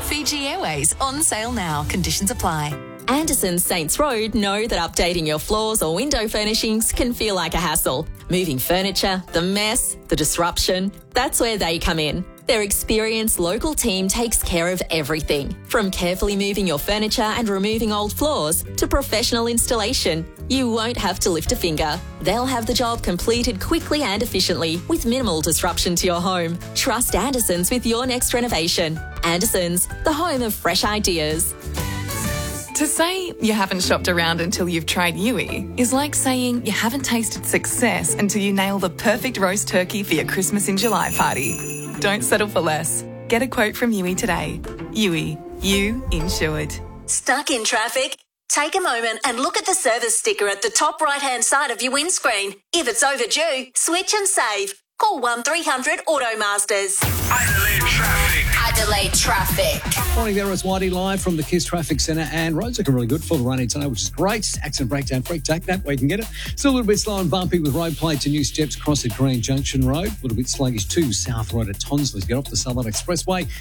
Fiji Airways, on sale now. Conditions apply. Anderson Saints Road know that updating your floors or window furnishings can feel like a hassle. Moving furniture, the mess, the disruption, that's where they come in. Their experienced local team takes care of everything, from carefully moving your furniture and removing old floors to professional installation. You won't have to lift a finger. They'll have the job completed quickly and efficiently with minimal disruption to your home. Trust Andersons with your next renovation. Andersons, the home of fresh ideas. To say you haven't shopped around until you've tried Yui is like saying you haven't tasted success until you nail the perfect roast turkey for your Christmas in July party. Don't settle for less. Get a quote from Yui today. Yui, you insured. Stuck in traffic? Take a moment and look at the service sticker at the top right-hand side of your windscreen. If it's overdue, switch and save. Call 1300 Automasters. Adelaide Traffic. Adelaide Traffic. Morning there, it's Whitey live from the KISS Traffic Centre, and roads looking really good for the running today, which is great. Accident breakdown free, take that where you can get it. Still a little bit slow and bumpy with road plate to new steps across at Green Junction Road. A little bit sluggish too, South Road at Tonsley. Get off the Southern Expressway.